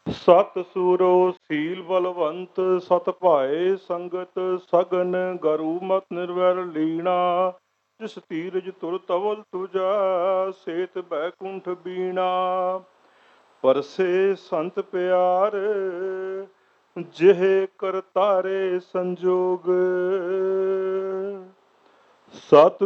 ਸਤ ਸੂਰੋ ਸੀਲ ਬਲਵੰਤ ਸਤ ਭਾਏ ਸੰਗਤ ਸਗਨ ਗਰੂ ਮਤ ਨਿਰਵੈਰ ਲੀਣਾ ਜਿਸ ਧੀਰਜ ਤੁਰ ਤਵਲ ਤੁਜਾ ਸੇਤ ਬੈਕੁੰਠ ਬੀਣਾ ਪਰਸੇ ਸੰਤ ਪਿਆਰ ਜਿਹ ਕਰਤਾਰੇ ਸੰਜੋਗ ਸਤ